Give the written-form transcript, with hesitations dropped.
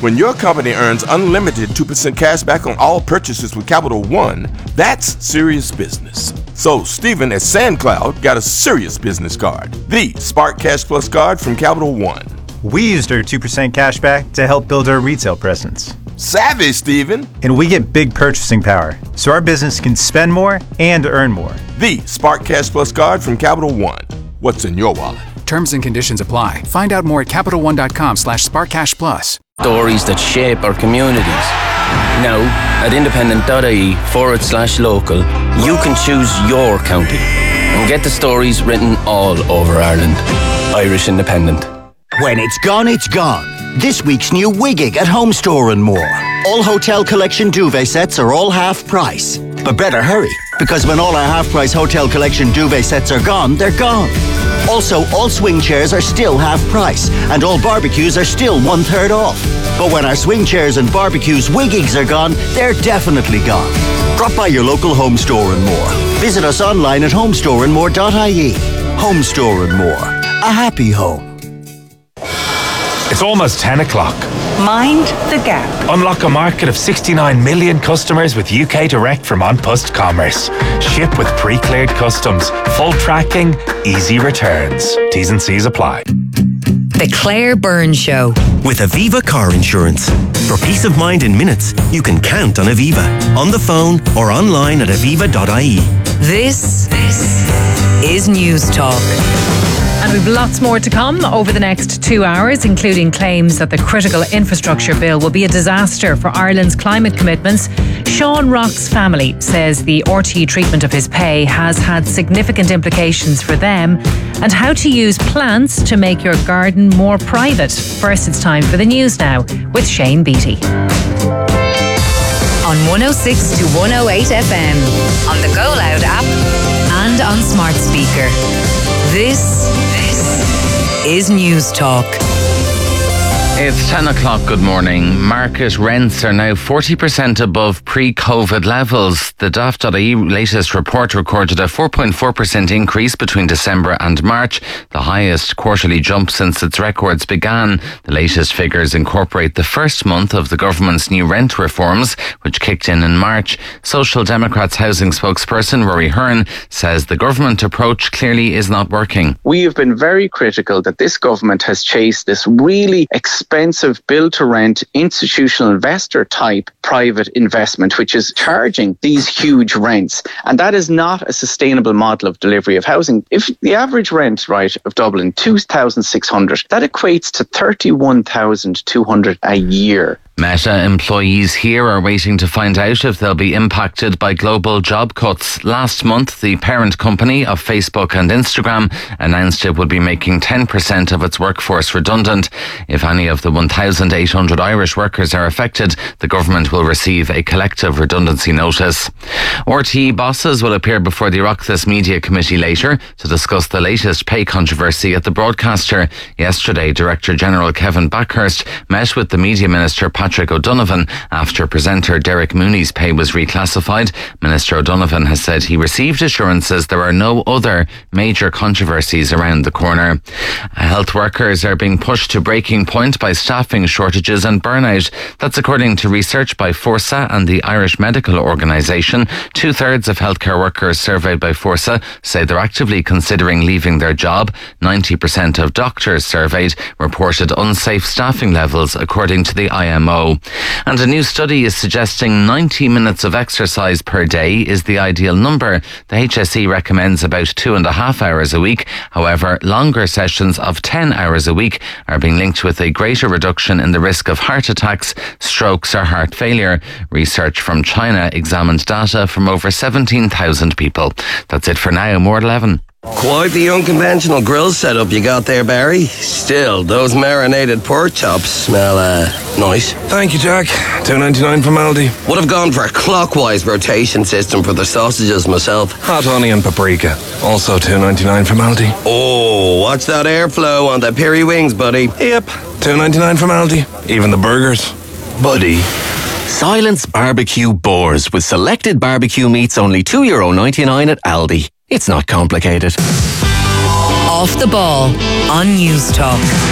When your company earns unlimited 2% cash back on all purchases with Capital One, that's serious business. So Stephen at SandCloud got a serious business card, the Spark Cash Plus card from Capital One. We used our 2% cash back to help build our retail presence. Savvy, Stephen. And we get big purchasing power, so our business can spend more and earn more. The Spark Cash Plus card from Capital One. What's in your wallet? Terms and conditions apply. Find out more at CapitalOne.com/SparkCashPlus. Stories that shape our communities. Now, at independent.ie/local, you can choose your county and get the stories written all over Ireland. Irish Independent. When it's gone, it's gone. This week's new Wiggig at Home Store and More. All Hotel Collection duvet sets are all half price. But better hurry, because when all our half price Hotel Collection duvet sets are gone, they're gone. Also, all swing chairs are still half price, and all barbecues are still 1/3 off. But when our swing chairs and barbecues Wiggigs are gone, they're definitely gone. Drop by your local Home Store and More. Visit us online at homestoreandmore.ie. Home Store and More. A happy home. It's almost 10 o'clock. Mind the gap. Unlock a market of 69 million customers with UK Direct from An Post Commerce. Ship with pre-cleared customs, full tracking, easy returns. T's and C's apply. The Claire Byrne Show. With Aviva Car Insurance. For peace of mind in minutes, you can count on Aviva. On the phone or online at aviva.ie. This is News Talk. And we've lots more to come over the next 2 hours, including claims that the critical infrastructure bill will be a disaster for Ireland's climate commitments. Sean Rock's family says the RTE treatment of his pay has had significant implications for them, and how to use plants to make your garden more private. First, it's time for the news now with Shane Beattie. On 106 to 108 FM, on the Go Loud app, and on smart speaker. This is News Talk. It's 10 o'clock. Good morning. Market rents are now 40% above pre-COVID levels. The Daft.ie latest report recorded a 4.4% increase between December and March, the highest quarterly jump since its records began. The latest figures incorporate the first month of the government's new rent reforms, which kicked in March. Social Democrats housing spokesperson Rory Hearn says the government approach clearly is not working. We have been very critical that this government has chased this really expensive build-to-rent institutional investor type private investment, which is charging these huge rents. And that is not a sustainable model of delivery of housing. If the average rent, right, of Dublin, 2,600, that equates to 31,200 a year. Meta employees here are waiting to find out if they'll be impacted by global job cuts. Last month, the parent company of Facebook and Instagram announced it would be making 10% of its workforce redundant. If any of the 1,800 Irish workers are affected, the government will receive a collective redundancy notice. RTE bosses will appear before the Oireachtas Media Committee later to discuss the latest pay controversy at the broadcaster. Yesterday, Director General Kevin Backhurst met with the Media Minister Patrick O'Donovan after presenter Derek Mooney's pay was reclassified. Minister O'Donovan has said he received assurances there are no other major controversies around the corner. Health workers are being pushed to breaking point by staffing shortages and burnout. That's according to research by Forsa and the Irish Medical Organisation. 2/3 of healthcare workers surveyed by Forsa say they're actively considering leaving their job. 90% of doctors surveyed reported unsafe staffing levels, according to the IMO. And a new study is suggesting 90 minutes of exercise per day is the ideal number. The HSE recommends about 2.5 hours a week. However, longer sessions of 10 hours a week are being linked with a greater reduction in the risk of heart attacks, strokes or heart failure. Research from China examined data from over 17,000 people. That's it for now. More at 11. Quite the unconventional grill setup you got there, Barry. Still, those marinated pork chops smell, nice. Thank you, Jack. $2.99 from Aldi. Would have gone for a clockwise rotation system for the sausages myself. Hot onion paprika. Also $2.99 from Aldi. Oh, watch that airflow on the peri wings, buddy. Yep. $2.99 from Aldi. Even the burgers. Buddy. Silence Barbecue Boars with selected barbecue meats only €2.99 at Aldi. It's not complicated. Off the ball on News Talk.